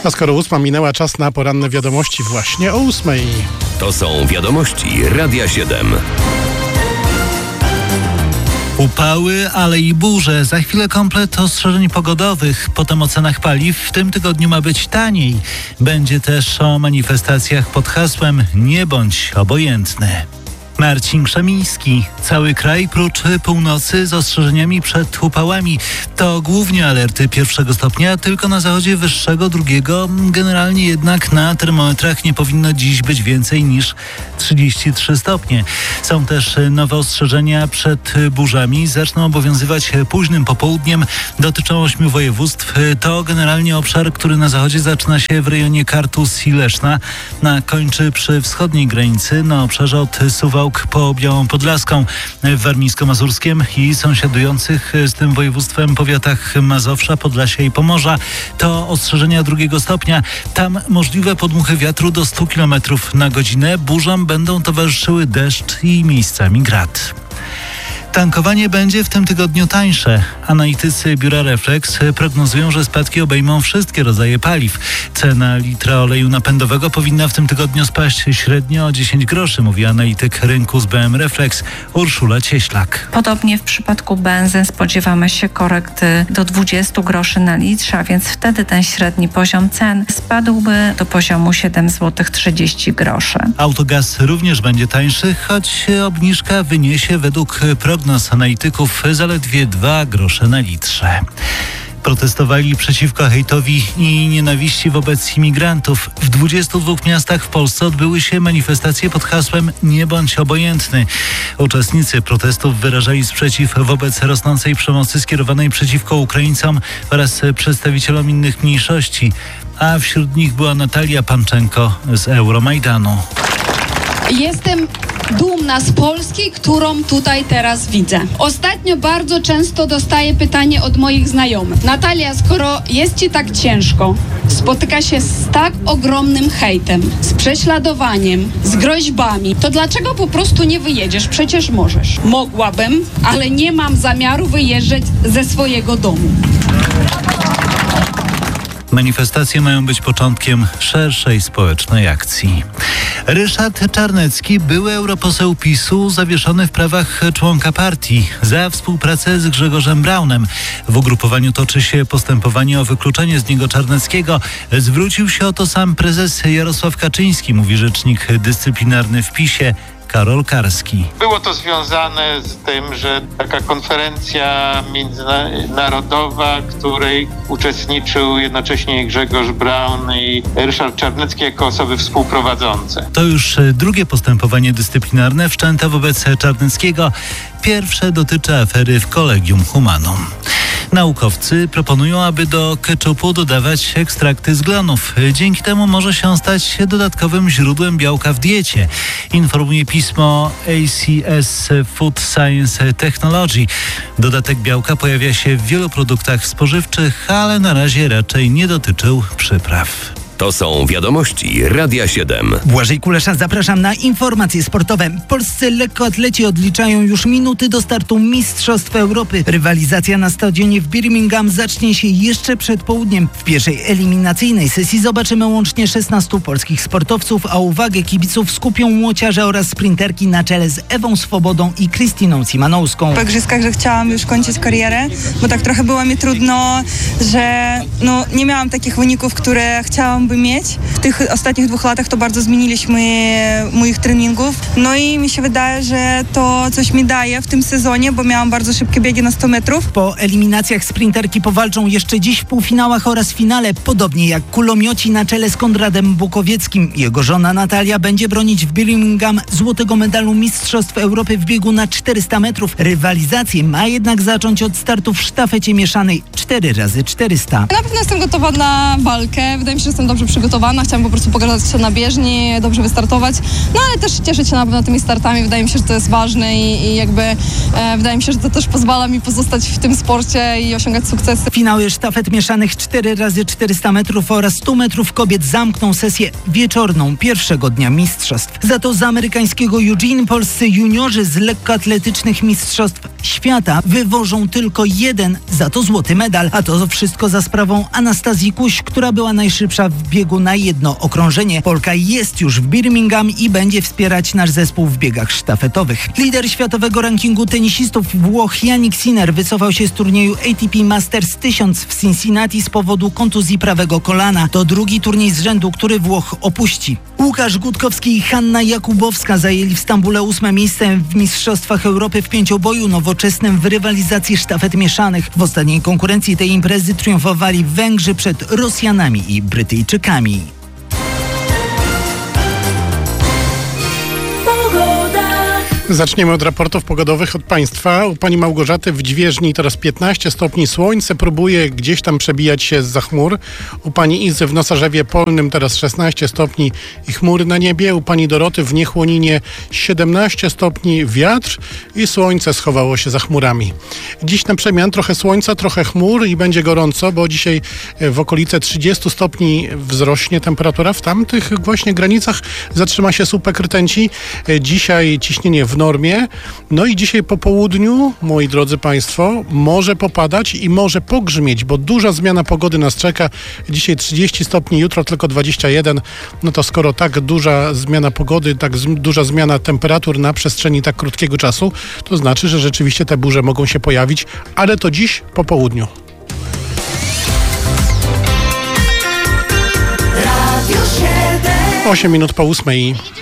A skoro 8 minęła, czas na poranne wiadomości właśnie o 8. To są wiadomości Radia 7. Upały, ale i burze. Za chwilę komplet ostrzeżeń pogodowych. Potem o cenach paliw. W tym tygodniu ma być taniej. Będzie też o manifestacjach pod hasłem „Nie bądź obojętny”. Marcin Krzemiński. Cały kraj prócz północy z ostrzeżeniami przed upałami. To głównie alerty 1 stopnia, tylko na zachodzie wyższego, 2. Generalnie jednak na termometrach nie powinno dziś być więcej niż 33 stopnie. Są też nowe ostrzeżenia przed burzami. Zaczną obowiązywać późnym popołudniem. Dotyczą 8 województw. To generalnie obszar, który na zachodzie zaczyna się w rejonie Kartus i Leszna, kończy przy wschodniej granicy na obszarze od Suwałk po Białą Podlaską, w warmińsko-mazurskim i sąsiadujących z tym województwem powiatach Mazowsza, Podlasia i Pomorza. To ostrzeżenia 2 stopnia. Tam możliwe podmuchy wiatru do 100 km na godzinę. Burzom będą towarzyszyły deszcz i miejscami grad. Tankowanie będzie w tym tygodniu tańsze. Analitycy biura Reflex prognozują, że spadki obejmą wszystkie rodzaje paliw. Cena litra oleju napędowego powinna w tym tygodniu spaść średnio o 10 groszy, mówi analityk rynku z BM Reflex Urszula Cieślak. Podobnie w przypadku benzyn spodziewamy się korekty do 20 groszy na litrze, a więc wtedy ten średni poziom cen spadłby do poziomu 7,30 zł. Autogaz również będzie tańszy, choć obniżka wyniesie według prognoz analityków zaledwie 2 grosze na litrze. Protestowali przeciwko hejtowi i nienawiści wobec imigrantów. W 22 miastach w Polsce odbyły się manifestacje pod hasłem „Nie bądź obojętny”. Uczestnicy protestów wyrażali sprzeciw wobec rosnącej przemocy skierowanej przeciwko Ukraińcom oraz przedstawicielom innych mniejszości, a wśród nich była Natalia Panczenko z Euromajdanu. Jestem dumna z Polski, którą tutaj teraz widzę. Ostatnio bardzo często dostaję pytanie od moich znajomych. Natalia, skoro jest ci tak ciężko, spotyka się z tak ogromnym hejtem, z prześladowaniem, z groźbami, to dlaczego po prostu nie wyjedziesz? Przecież możesz. Mogłabym, ale nie mam zamiaru wyjeżdżać ze swojego domu. Manifestacje mają być początkiem szerszej społecznej akcji. Ryszard Czarnecki, były europoseł PiS-u, zawieszony w prawach członka partii za współpracę z Grzegorzem Braunem. W ugrupowaniu toczy się postępowanie o wykluczenie z niego Czarneckiego. Zwrócił się o to sam prezes Jarosław Kaczyński, mówi rzecznik dyscyplinarny w PiS-ie Karol Karski. Było to związane z tym, że taka konferencja międzynarodowa, której uczestniczył jednocześnie Grzegorz Braun i Ryszard Czarnecki jako osoby współprowadzące. To już drugie postępowanie dyscyplinarne wszczęte wobec Czarneckiego. Pierwsze dotyczy afery w Collegium Humanum. Naukowcy proponują, aby do keczupu dodawać ekstrakty z glonów. Dzięki temu może się on stać dodatkowym źródłem białka w diecie, informuje pismo ACS Food Science Technology. Dodatek białka pojawia się w wielu produktach spożywczych, ale na razie raczej nie dotyczył przypraw. To są wiadomości Radia 7. Błażej Kulesza, zapraszam na informacje sportowe. Polscy lekkoatleci odliczają już minuty do startu Mistrzostw Europy. Rywalizacja na stadionie w Birmingham zacznie się jeszcze przed południem. W pierwszej eliminacyjnej sesji zobaczymy łącznie 16 polskich sportowców, a uwagę kibiców skupią łociarze oraz sprinterki na czele z Ewą Swobodą i Krystyną Cimanowską. Po igrzyskach, że chciałam już kończyć karierę, bo tak trochę było mi trudno, że nie miałam takich wyników, które chciałam mieć. W tych ostatnich 2 latach to bardzo zmieniliśmy moich treningów. No i mi się wydaje, że to coś mi daje w tym sezonie, bo miałam bardzo szybkie biegi na 100 metrów. Po eliminacjach sprinterki powalczą jeszcze dziś w półfinałach oraz finale, podobnie jak kulomioci na czele z Konradem Bukowieckim. Jego żona Natalia będzie bronić w Birmingham złotego medalu Mistrzostw Europy w biegu na 400 metrów. Rywalizację ma jednak zacząć od startu w sztafecie mieszanej 4x400. Na pewno jestem gotowa na walkę. Wydaje mi się, że jestem dobrze przygotowana, chciałam po prostu pokazać się na bieżni, dobrze wystartować, no ale też cieszyć się na pewno tymi startami, wydaje mi się, że to jest ważne i jakby wydaje mi się, że to też pozwala mi pozostać w tym sporcie i osiągać sukcesy. Finały sztafet mieszanych 4x400 metrów oraz 100 metrów kobiet zamkną sesję wieczorną pierwszego dnia mistrzostw. Za to z amerykańskiego Eugene polscy juniorzy z lekkoatletycznych mistrzostw świata wywożą tylko jeden za to złoty medal, a to wszystko za sprawą Anastazji Kuś, która była najszybsza w biegu na jedno okrążenie. Polka jest już w Birmingham i będzie wspierać nasz zespół w biegach sztafetowych. Lider światowego rankingu tenisistów Włoch Jannik Sinner wycofał się z turnieju ATP Masters 1000 w Cincinnati z powodu kontuzji prawego kolana. To drugi turniej z rzędu, który Włoch opuści. Łukasz Gutkowski i Hanna Jakubowska zajęli w Stambule 8. miejsce w Mistrzostwach Europy w pięcioboju nowoczesnym w rywalizacji sztafet mieszanych. W ostatniej konkurencji tej imprezy triumfowali Węgrzy przed Rosjanami i Brytyjczykami. Zaczniemy od raportów pogodowych od Państwa. U Pani Małgorzaty w Dźwieżni teraz 15 stopni, słońce próbuje gdzieś tam przebijać się zza chmur. U Pani Izy w Nosarzewie Polnym teraz 16 stopni i chmury na niebie. U Pani Doroty w Niechłoninie 17 stopni, wiatr i słońce schowało się za chmurami. Dziś na przemian trochę słońca, trochę chmur i będzie gorąco, bo dzisiaj w okolice 30 stopni wzrośnie temperatura. W tamtych właśnie granicach zatrzyma się słupek rtęci. Dzisiaj ciśnienie w normie. No i dzisiaj po południu, moi drodzy Państwo, może popadać i może pogrzmieć, bo duża zmiana pogody nas czeka. Dzisiaj 30 stopni, jutro tylko 21. No to skoro tak duża zmiana pogody, tak duża zmiana temperatur na przestrzeni tak krótkiego czasu, to znaczy, że rzeczywiście te burze mogą się pojawić, ale to dziś po południu. 8 minut po 8.